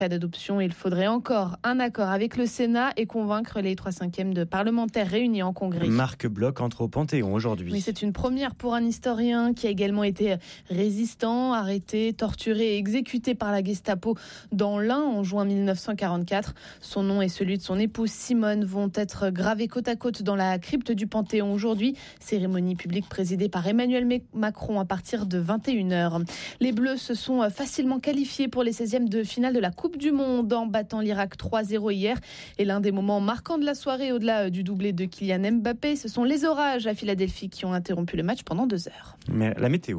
Cas d'adoption, il faudrait encore un accord avec le Sénat et convaincre les 3/5 de parlementaires réunis en congrès. Marc Bloch entre au Panthéon aujourd'hui. Mais c'est une première pour un historien qui a également été résistant, arrêté, torturé et exécuté par la Gestapo dans l'Ain en juin 1944. Son nom et celui de son épouse Simone vont être gravés côte à côte dans la crypte du Panthéon aujourd'hui. Cérémonie publique présidée par Emmanuel Macron à partir de 21h. Les Bleus se sont facilement qualifiés pour les 16e de finale de la Coupe du Monde en battant l'Irak 3-0 hier. Et l'un des moments marquants de la soirée, au-delà du doublé de Kylian Mbappé, ce sont les orages à Philadelphie qui ont interrompu le match pendant 2 heures. Mais la météo.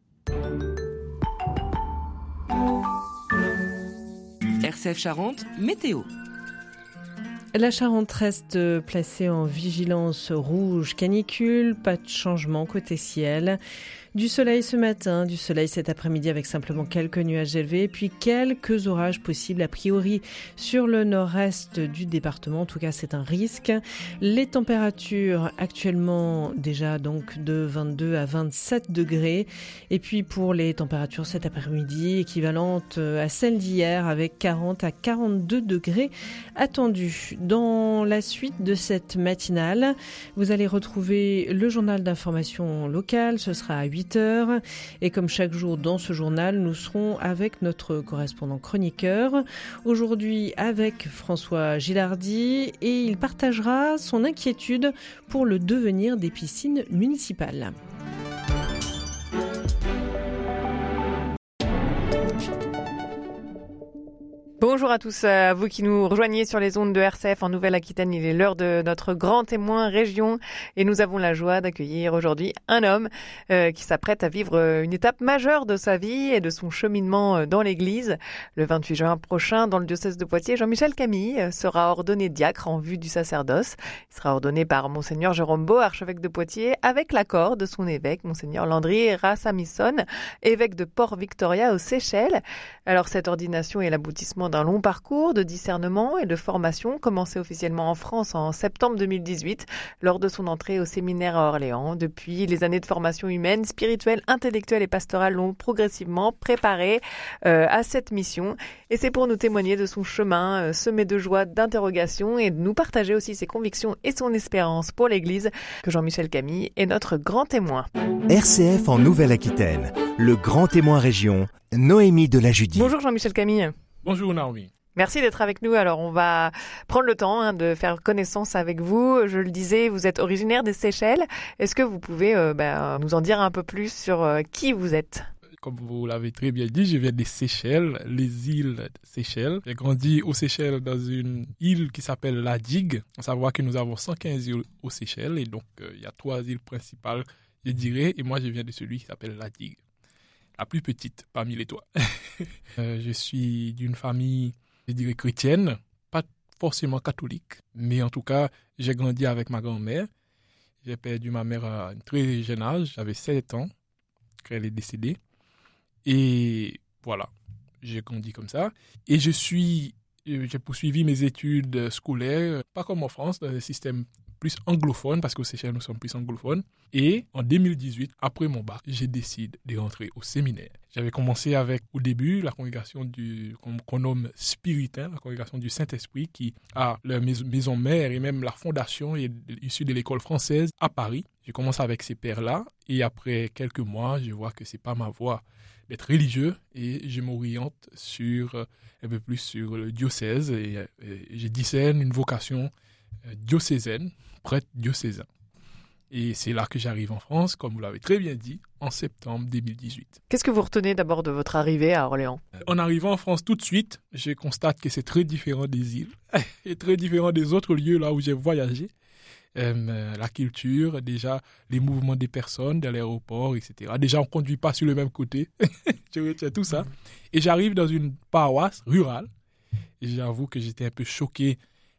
RCF Charente, météo. La Charente reste placée en vigilance rouge canicule, pas de changement côté ciel. Du soleil ce matin, du soleil cet après-midi avec simplement quelques nuages élevés, puis quelques orages possibles a priori sur le nord-est du département. En tout cas, c'est un risque. Les températures actuellement déjà donc de 22 à 27 degrés. Et puis pour les températures cet après-midi, équivalentes à celles d'hier avec 40 à 42 degrés attendus. Dans la suite de cette matinale, vous allez retrouver le journal d'information locale. Ce sera à 8h. Et comme chaque jour dans ce journal, nous serons avec notre correspondant chroniqueur. Aujourd'hui avec François Gilardi et il partagera son inquiétude pour le devenir des piscines municipales. Bonjour à tous, à vous qui nous rejoignez sur les ondes de RCF en Nouvelle-Aquitaine. Il est l'heure de notre grand témoin région et nous avons la joie d'accueillir aujourd'hui un homme qui s'apprête à vivre une étape majeure de sa vie et de son cheminement dans l'église. Le 28 juin prochain, dans le diocèse de Poitiers, Jean-Michel Camille sera ordonné diacre en vue du sacerdoce. Il sera ordonné par Monseigneur Jérôme Beau, archevêque de Poitiers, avec l'accord de son évêque, Monseigneur Landry Rassamison, évêque de Port-Victoria aux Seychelles. Alors cette ordination est l'aboutissement d'un long parcours de discernement et de formation commencé officiellement en France en septembre 2018 lors de son entrée au séminaire à Orléans. Depuis, les années de formation humaine, spirituelle, intellectuelle et pastorale l'ont progressivement préparé à cette mission. Et c'est pour nous témoigner de son chemin semé de joie, d'interrogations et de nous partager aussi ses convictions et son espérance pour l'Église que Jean-Michel Camille est notre grand témoin. RCF en Nouvelle-Aquitaine, le grand témoin région, Noémie de la Judie. Bonjour Jean-Michel Camille. Bonjour Naomi. Merci d'être avec nous. Alors on va prendre le temps de faire connaissance avec vous. Je le disais, vous êtes originaire des Seychelles. Est-ce que vous pouvez nous en dire un peu plus sur qui vous êtes ? Comme vous l'avez très bien dit, je viens des Seychelles, les îles de Seychelles. J'ai grandi aux Seychelles dans une île qui s'appelle la Digue. À savoir que nous avons 115 îles aux Seychelles et donc il y a 3 îles principales, je dirais, et moi je viens de celui qui s'appelle la Digue. La plus petite parmi les 3. Je suis d'une famille, je dirais, chrétienne, pas forcément catholique, mais en tout cas, j'ai grandi avec ma grand-mère. J'ai perdu ma mère à un très jeune âge, j'avais 7 ans quand elle est décédée. Et voilà, j'ai grandi comme ça. Et j'ai poursuivi mes études scolaires, pas comme en France, dans un système plus anglophone, parce qu'au Seychelles, nous sommes plus anglophones. Et en 2018, après mon bac, j'ai décidé de rentrer au séminaire. J'avais commencé avec, au début, la congrégation qu'on nomme Spiritain, la congrégation du Saint-Esprit, qui a leur maison mère et même la fondation est issue de l'école française à Paris. J'ai commencé avec ces pères-là et après quelques mois, je vois que c'est pas ma voie d'être religieux et je m'oriente un peu plus sur le diocèse et je discerne une vocation diocésaine, prêtre diocésain. Et c'est là que j'arrive en France, comme vous l'avez très bien dit, en septembre 2018. Qu'est-ce que vous retenez d'abord de votre arrivée à Orléans ? En arrivant en France tout de suite, je constate que c'est très différent des îles et très différent des autres lieux là où j'ai voyagé. La culture, déjà les mouvements des personnes dans l'aéroport, etc. Déjà, on ne conduit pas sur le même côté. Je retiens tout ça. Et j'arrive dans une paroisse rurale. Et j'avoue que j'étais un peu choqué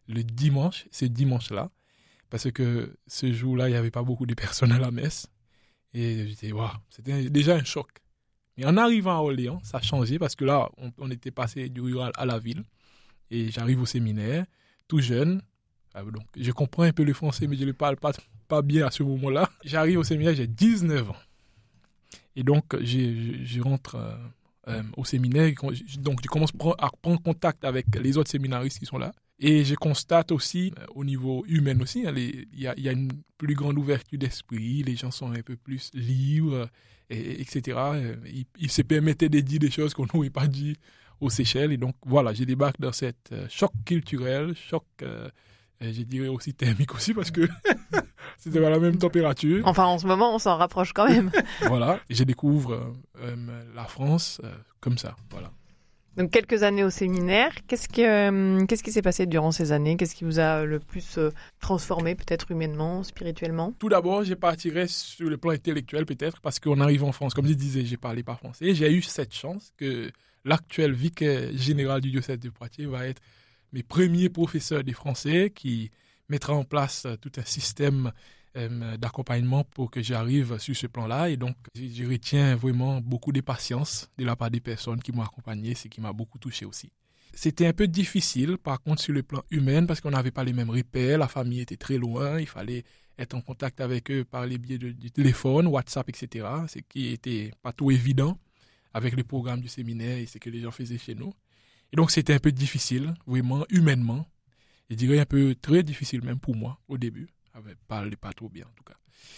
ce dimanche-là. Parce que ce jour-là, il n'y avait pas beaucoup de personnes à la messe. Et j'étais, waouh, c'était déjà un choc. Mais en arrivant à Orléans, ça a changé parce que là, on était passé du rural à la ville. Et j'arrive au séminaire, tout jeune. Donc, je comprends un peu le français, mais je ne le parle pas bien à ce moment-là. J'arrive au séminaire, j'ai 19 ans. Et donc, je rentre au séminaire. Donc, je commence à prendre contact avec les autres séminaristes qui sont là. Et je constate aussi, au niveau humain aussi, il y a une plus grande ouverture d'esprit, les gens sont un peu plus libres, etc. Ils se permettaient de dire des choses qu'on n'aurait pas dit aux Seychelles. Et donc, voilà, je débarque dans cette choc culturel, choc, je dirais aussi thermique aussi, parce que c'était à la même température. Enfin, en ce moment, on s'en rapproche quand même. Voilà, et je découvre la France comme ça, voilà. Donc, quelques années au séminaire. Qu'est-ce qui s'est passé durant ces années? Qu'est-ce qui vous a le plus transformé, peut-être humainement, spirituellement? Tout d'abord, je partirais sur le plan intellectuel, peut-être, parce qu'on arrive en France. Comme je disais, je ne parlais pas français. J'ai eu cette chance que l'actuel vicaire général du diocèse de Poitiers va être mes premiers professeurs de français qui mettra en place tout un système d'accompagnement pour que j'arrive sur ce plan-là. Et donc, je retiens vraiment beaucoup de patience de la part des personnes qui m'ont accompagné, ce qui m'a beaucoup touché aussi. C'était un peu difficile, par contre, sur le plan humain, parce qu'on n'avait pas les mêmes repères, la famille était très loin, il fallait être en contact avec eux par les biais du téléphone, WhatsApp, etc., ce qui n'était pas tout évident avec le programme du séminaire et ce que les gens faisaient chez nous. Et donc, c'était un peu difficile, vraiment, humainement. Je dirais un peu très difficile même pour moi, au début. Je ne parlais pas trop bien, en tout cas.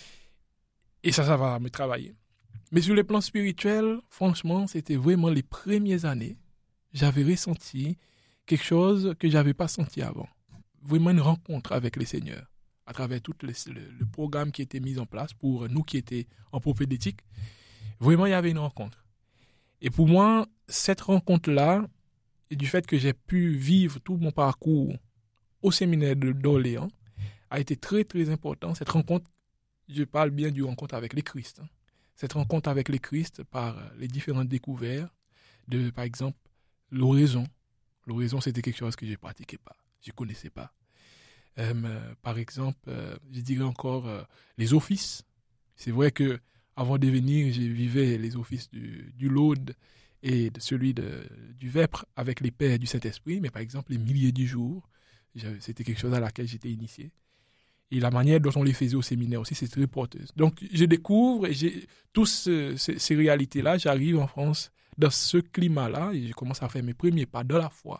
Et ça va me travailler. Mais sur le plan spirituel, franchement, c'était vraiment les premières années. J'avais ressenti quelque chose que je n'avais pas senti avant. Vraiment une rencontre avec le Seigneur, à travers tout le programme qui était mis en place pour nous qui étions en propédétique. Vraiment, il y avait une rencontre. Et pour moi, cette rencontre-là, et du fait que j'ai pu vivre tout mon parcours au séminaire d'Orléans, a été très, très important. Cette rencontre, je parle bien du rencontre avec le Christ. Cette rencontre avec le Christ par les différentes découvertes de, par exemple, l'oraison. L'oraison, c'était quelque chose que je ne pratiquais pas, je ne connaissais pas. Par exemple, je dirais encore les offices. C'est vrai que avant de venir, je vivais les offices du Laude et de celui du Vêpres avec les pères du Saint-Esprit, mais par exemple, les milliers du jour, c'était quelque chose à laquelle j'étais initié. Et la manière dont on les faisait au séminaire aussi, c'est très porteuse. Donc, je découvre, et toutes ces réalités-là, j'arrive en France dans ce climat-là, et je commence à faire mes premiers pas dans la foi,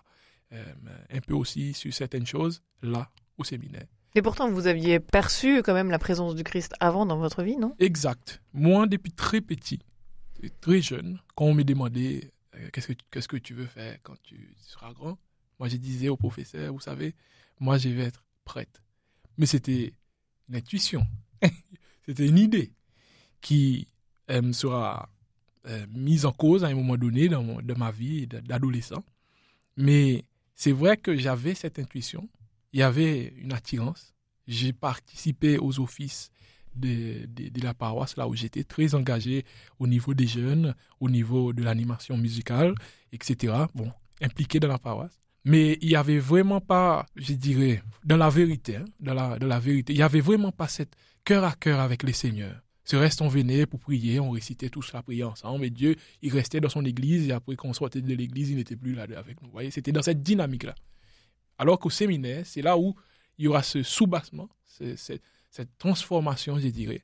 un peu aussi sur certaines choses, là, au séminaire. Et pourtant, vous aviez perçu quand même la présence du Christ avant dans votre vie, non? Exact. Moi, depuis très petit, très jeune, quand on me demandait qu'est-ce que tu veux faire quand tu seras grand, moi, je disais au professeur, vous savez, moi, je vais être prêtre. Mais c'était une intuition, c'était une idée qui sera mise en cause à un moment donné dans ma vie d'adolescent. Mais c'est vrai que j'avais cette intuition, il y avait une attirance. J'ai participé aux offices de la paroisse, là où j'étais très engagé au niveau des jeunes, au niveau de l'animation musicale, etc. Bon, impliqué dans la paroisse. Mais il n'y avait vraiment pas, je dirais, dans la vérité, dans la vérité, il n'y avait vraiment pas cette cœur à cœur avec le Seigneur. Ce reste, on venait pour prier, on récitait tous la prière ensemble, et Dieu, il restait dans son église, et après qu'on sortait de l'église, il n'était plus là avec nous. Vous voyez, c'était dans cette dynamique-là. Alors qu'au séminaire, c'est là où il y aura ce soubassement, cette transformation, je dirais.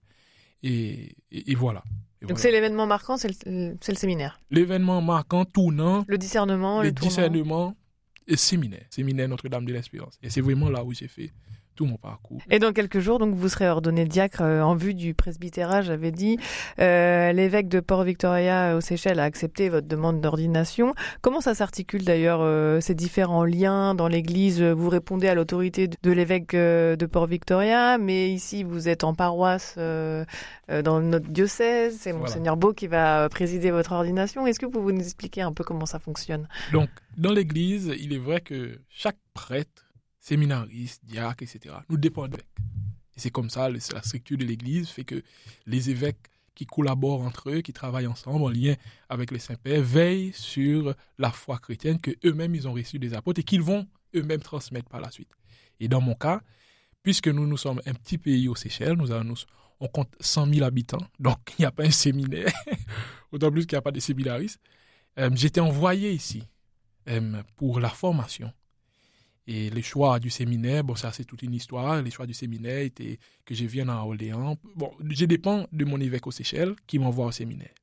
Et voilà. Donc c'est l'événement marquant, c'est le séminaire. L'événement marquant, tournant. Le discernement, le tournant. Discernement. Et séminaire Notre-Dame de l'Espérance. Et c'est vraiment là où j'ai fait tout mon parcours. Et dans quelques jours, donc, vous serez ordonné diacre en vue du presbytérat, j'avais dit. L'évêque de Port-Victoria aux Seychelles a accepté votre demande d'ordination. Comment ça s'articule d'ailleurs, ces différents liens dans l'Église? Vous répondez à l'autorité de l'évêque de Port-Victoria, mais ici vous êtes en paroisse dans notre diocèse. C'est Monseigneur Beau qui va présider votre ordination. Est-ce que vous pouvez nous expliquer un peu comment ça fonctionne? Donc, dans l'Église, il est vrai que chaque prêtre, séminaristes, diacres, etc., nous dépendent de l'évêque. Et c'est comme ça, la structure de l'Église fait que les évêques qui collaborent entre eux, qui travaillent ensemble en lien avec les saints-pères, veillent sur la foi chrétienne qu'eux-mêmes ils ont reçue des apôtres et qu'ils vont eux-mêmes transmettre par la suite. Et dans mon cas, puisque nous sommes un petit pays aux Seychelles, on compte 100 000 habitants, donc il n'y a pas un séminaire, autant plus qu'il n'y a pas de séminaristes. J'étais envoyé ici pour la formation. Et les choix du séminaire, bon, ça c'est toute une histoire. Les choix du séminaire étaient que je vienne à Orléans. Bon, je dépends de mon évêque aux Seychelles qui m'envoie au séminaire.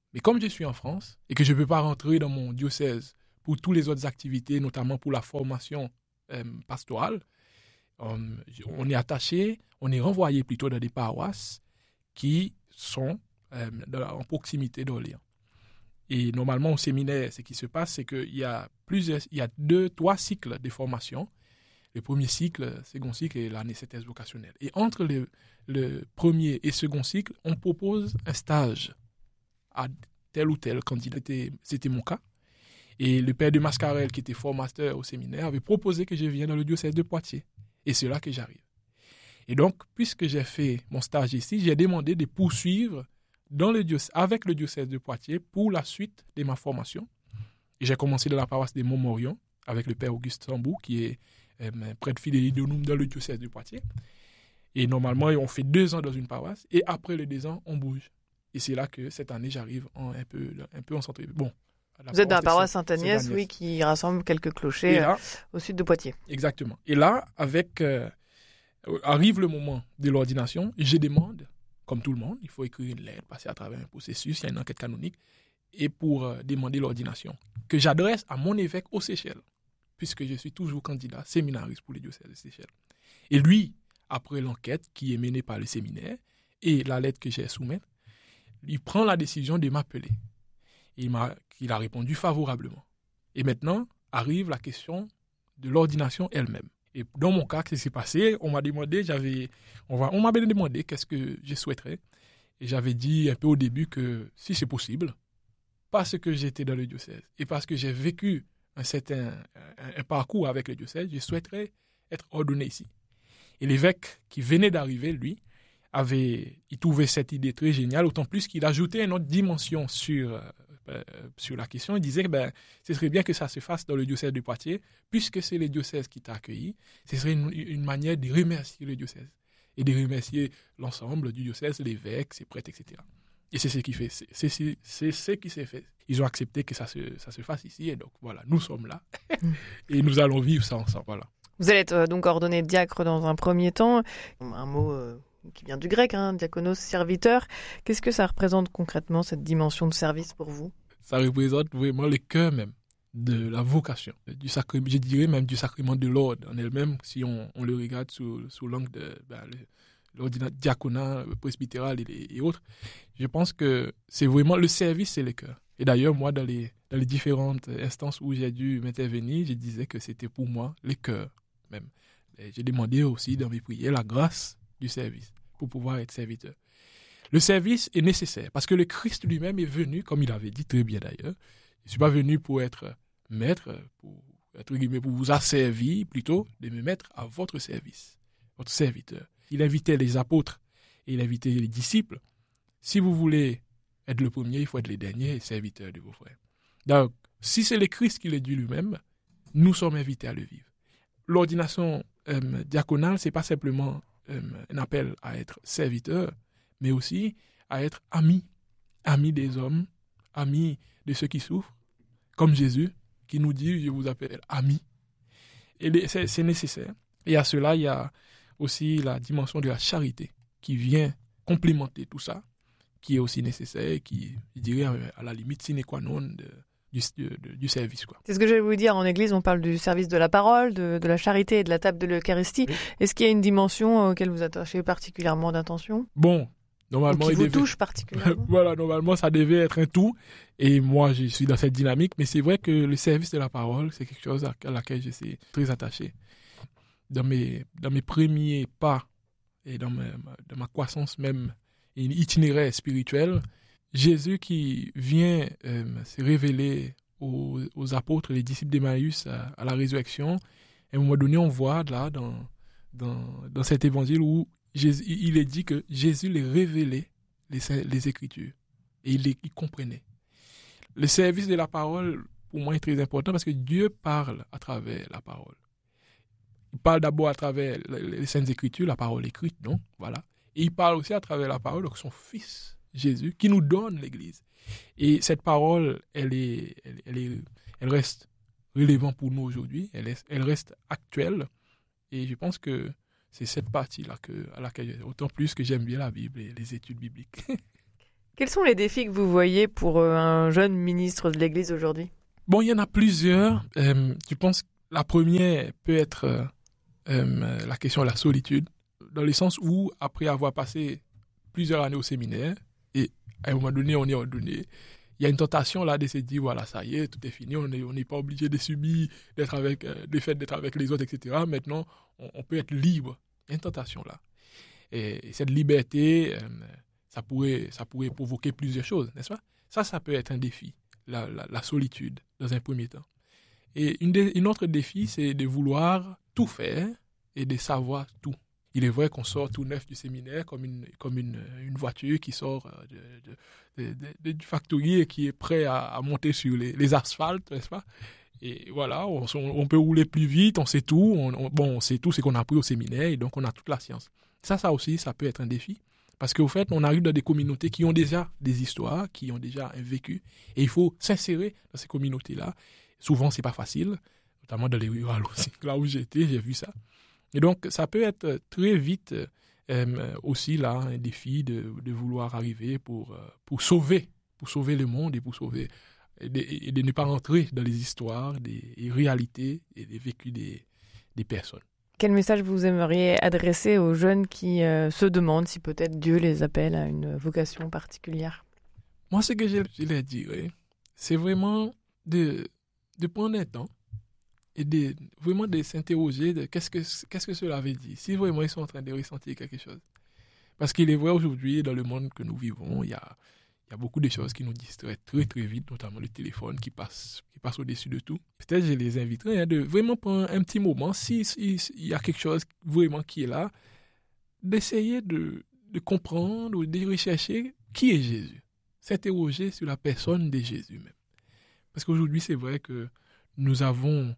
Mais comme je suis en France et que je ne peux pas rentrer dans mon diocèse pour toutes les autres activités, notamment pour la formation pastorale, on est attaché, on est renvoyé plutôt dans des paroisses qui sont en proximité d'Orléans. Et normalement, au séminaire, ce qui se passe, c'est qu'il y a 2-3 cycles de formation. Le premier cycle, le second cycle et l'année synthèse vocationnelle. Et entre le premier et second cycle, on propose un stage à tel ou tel candidat. C'était mon cas. Et le père de Mascarel, qui était formateur au séminaire, avait proposé que je vienne dans le diocèse de Poitiers. Et c'est là que j'arrive. Et donc, puisque j'ai fait mon stage ici, j'ai demandé de poursuivre avec le diocèse de Poitiers pour la suite de ma formation. Et j'ai commencé dans la paroisse des Montmorion avec le père Auguste Sambou, qui est prêtre fidèle de nous dans le diocèse de Poitiers. Et normalement, on fait 2 ans dans une paroisse. Et après les 2 ans, on bouge. Et c'est là que cette année, j'arrive un peu en centre-ville. Bon, vous êtes dans la paroisse Sainte-Agnès, oui, qui rassemble quelques clochers là, au sud de Poitiers. Exactement. Et là, arrive le moment de l'ordination, je demande, comme tout le monde, il faut écrire une lettre, passer à travers un processus, il y a une enquête canonique, et pour demander l'ordination, que j'adresse à mon évêque aux Seychelles, puisque je suis toujours candidat séminariste pour le diocèse de Seychelles. Et lui, après l'enquête qui est menée par le séminaire et la lettre que j'ai soumise, il prend la décision de m'appeler. Il a répondu favorablement. Et maintenant, arrive la question de l'ordination elle-même. Et dans mon cas, ce qui s'est passé, on m'avait demandé qu'est-ce que je souhaiterais. Et j'avais dit un peu au début que si c'est possible, parce que j'étais dans le diocèse et parce que j'ai vécu un parcours avec le diocèse, je souhaiterais être ordonné ici. Et l'évêque qui venait d'arriver, lui, il trouvait cette idée très géniale, autant plus qu'il ajoutait une autre dimension sur la question. Il disait que ce serait bien que ça se fasse dans le diocèse de Poitiers, puisque c'est le diocèse qui t'a accueilli. Ce serait une manière de remercier le diocèse et de remercier l'ensemble du diocèse, l'évêque, ses prêtres, etc. Et c'est ce qui s'est fait. Ils ont accepté que ça se fasse ici, et donc voilà, nous sommes là et nous allons vivre ça ensemble. Voilà. Vous allez être donc ordonné diacre dans un premier temps, un mot qui vient du grec, diakonos, serviteur. Qu'est-ce que ça représente concrètement, cette dimension de service pour vous ? Ça représente vraiment le cœur même de la vocation, du sacrement, je dirais même du sacrement de l'ordre en elle-même, si on le regarde sous l'angle de l'ordre diaconat, presbytéral et autres. Je pense que c'est vraiment le service, c'est le cœur. Et d'ailleurs, moi, dans les différentes instances où j'ai dû m'intervenir, je disais que c'était pour moi le cœur même. Et j'ai demandé aussi dans mes prières la grâce du service pour pouvoir être serviteur. Le service est nécessaire parce que le Christ lui-même est venu, comme il avait dit très bien d'ailleurs. Je ne suis pas venu pour être maître, pour vous asservir, plutôt de me mettre à votre service, votre serviteur. Il invitait les apôtres et il invitait les disciples. Si vous voulez être le premier, il faut être le dernier et serviteur de vos frères. Donc, si c'est le Christ qui le dit lui-même, nous sommes invités à le vivre. L'ordination diaconale, ce n'est pas simplement un appel à être serviteur, mais aussi à être ami des hommes, ami de ceux qui souffrent, comme Jésus, qui nous dit « je vous appelle ami ». Et c'est nécessaire. Et à cela, il y a aussi la dimension de la charité qui vient complémenter tout ça, qui est aussi nécessaire, qui, je dirais, à la limite sine qua non du service. Quoi. C'est ce que je vais vous dire. En Église, on parle du service de la parole, de la charité et de la table de l'Eucharistie. Oui. Est-ce qu'il y a une dimension auquel vous attachez particulièrement d'attention ? Bon, normalement, qui vous touche particulièrement. Voilà, normalement, ça devait être un tout. Et moi, je suis dans cette dynamique. Mais c'est vrai que le service de la parole, c'est quelque chose à laquelle je suis très attaché. Dans mes premiers pas et dans ma croissance même, une itinéraire spirituel, Jésus qui vient se révéler aux apôtres, les disciples d'Emmaüs à la résurrection, à un moment donné, on voit là dans cet évangile où il est dit que Jésus les révélait les Écritures et il comprenait. Le service de la parole, pour moi, est très important parce que Dieu parle à travers la parole. Il parle d'abord à travers les Saintes Écritures, la parole écrite, non ? Voilà. Et il parle aussi à travers la parole de son Fils, Jésus, qui nous donne l'Église. Et cette parole, elle reste relevante pour nous aujourd'hui, elle reste actuelle. Et je pense que c'est cette partie-là à laquelle, autant plus que j'aime bien la Bible et les études bibliques. Quels sont les défis que vous voyez pour un jeune ministre de l'Église aujourd'hui? Bon, il y en a plusieurs. Je pense que la première peut être la question de la solitude, dans le sens où, après avoir passé plusieurs années au séminaire, et à un moment donné, on est ordonné, il y a une tentation là de se dire, voilà, ça y est, tout est fini, on n'est pas obligé de subir, d'être avec les autres, etc. Maintenant, on peut être libre. Il y a une tentation là. Et cette liberté, ça pourrait provoquer plusieurs choses, n'est-ce pas? Ça peut être un défi, la solitude, dans un premier temps. Et une autre défi, c'est de vouloir tout faire et de savoir tout. Il est vrai qu'on sort tout neuf du séminaire comme une voiture qui sort du factory et qui est prêt à monter sur les asphaltes, n'est-ce pas? Et voilà, on peut rouler plus vite, on sait tout. On sait tout ce qu'on a appris au séminaire et donc on a toute la science. Ça aussi, ça peut être un défi. Parce qu'au fait, on arrive dans des communautés qui ont déjà des histoires, qui ont déjà un vécu. Et il faut s'insérer dans ces communautés-là. Souvent, c'est pas facile, notamment dans les rurales aussi. Là où j'étais, j'ai vu ça. Et donc, ça peut être très vite aussi là un défi de vouloir arriver pour sauver le monde et pour sauver et de ne pas rentrer dans les histoires, des réalités et des vécus des personnes. Quel message vous aimeriez adresser aux jeunes qui se demandent si peut-être Dieu les appelle à une vocation particulière? Moi, ce que je leur dirais, c'est vraiment de prendre un temps et vraiment de s'interroger de qu'est-ce que cela veut dire, si vraiment ils sont en train de ressentir quelque chose. Parce qu'il est vrai aujourd'hui, dans le monde que nous vivons, il y a beaucoup de choses qui nous distraient très très vite, notamment le téléphone qui passe au-dessus de tout. Peut-être je les inviterais de vraiment prendre un petit moment, s'il y a quelque chose vraiment qui est là, d'essayer de comprendre ou de rechercher qui est Jésus. S'interroger sur la personne de Jésus même. Parce qu'aujourd'hui, c'est vrai que nous avons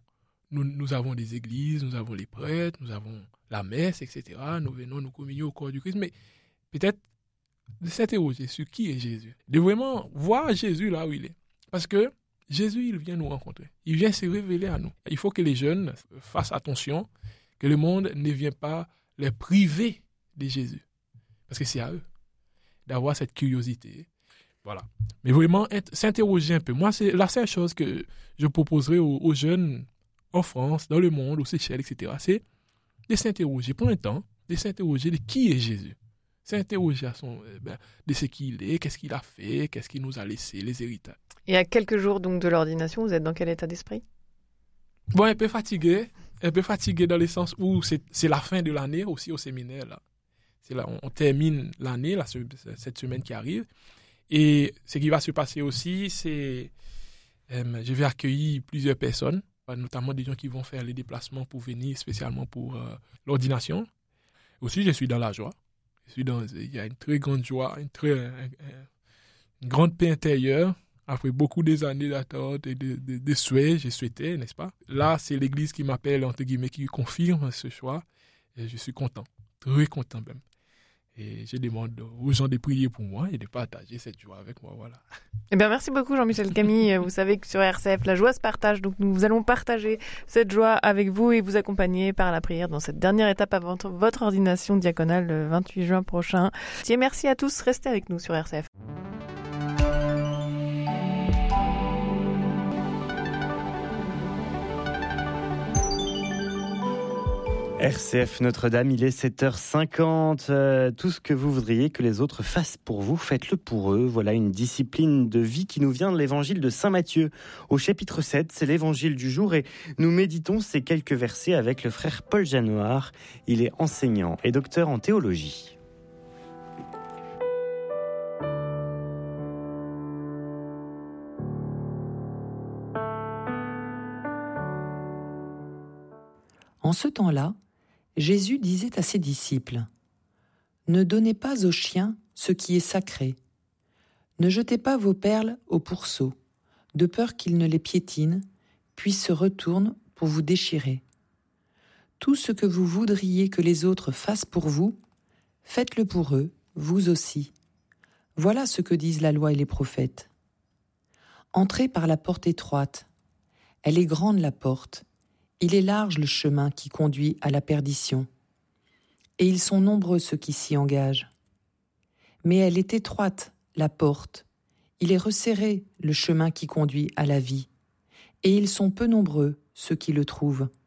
des églises, nous avons les prêtres, nous avons la messe, etc. Nous venons nous communier au corps du Christ, mais peut-être de s'interroger sur qui est Jésus. De vraiment voir Jésus là où il est. Parce que Jésus, il vient nous rencontrer. Il vient se révéler à nous. Il faut que les jeunes fassent attention, que le monde ne vienne pas les priver de Jésus. Parce que c'est à eux d'avoir cette curiosité. Voilà. Mais vraiment, s'interroger un peu. Moi, c'est la seule chose que je proposerais aux jeunes en France, dans le monde, aux Seychelles, etc., c'est de s'interroger, prendre un temps, de s'interroger de qui est Jésus. S'interroger de ce qu'il est, qu'est-ce qu'il a fait, qu'est-ce qu'il nous a laissé, les héritages. Et à quelques jours donc de l'ordination, vous êtes dans quel état d'esprit? Bon, un peu fatigué dans le sens où c'est la fin de l'année aussi au séminaire. Là. C'est là, on termine l'année, là, cette semaine qui arrive. Et ce qui va se passer aussi, c'est je vais accueillir plusieurs personnes, notamment des gens qui vont faire les déplacements pour venir spécialement pour l'ordination. Aussi, je suis dans la joie. Il y a une très grande joie, une grande paix intérieure. Après beaucoup des années d'attente et de souhaits, je souhaitais, n'est-ce pas? Là, c'est l'Église qui m'appelle, entre guillemets, qui confirme ce choix. Et je suis content, très content même. Et je demande aux gens de prier pour moi et de partager cette joie avec moi, voilà. Eh bien, merci beaucoup Jean-Michel Camille. Vous savez que sur RCF, la joie se partage. Donc, nous allons partager cette joie avec vous et vous accompagner par la prière dans cette dernière étape avant votre ordination diaconale le 28 juin prochain. Et merci à tous. Restez avec nous sur RCF. RCF Notre-Dame, il est 7h50. Tout ce que vous voudriez que les autres fassent pour vous, faites-le pour eux. Voilà une discipline de vie qui nous vient de l'évangile de Saint Matthieu. Au chapitre 7, c'est l'évangile du jour et nous méditons ces quelques versets avec le frère Paul Janoir. Il est enseignant et docteur en théologie. En ce temps-là, Jésus disait à ses disciples : « Ne donnez pas aux chiens ce qui est sacré. Ne jetez pas vos perles aux pourceaux, de peur qu'ils ne les piétinent, puis se retournent pour vous déchirer. Tout ce que vous voudriez que les autres fassent pour vous, faites-le pour eux, vous aussi. Voilà ce que disent la loi et les prophètes. Entrez par la porte étroite. Elle est grande la porte. Il est large le chemin qui conduit à la perdition, et ils sont nombreux ceux qui s'y engagent. Mais elle est étroite la porte. Il est resserré, le chemin qui conduit à la vie. Et ils sont peu nombreux, ceux qui le trouvent.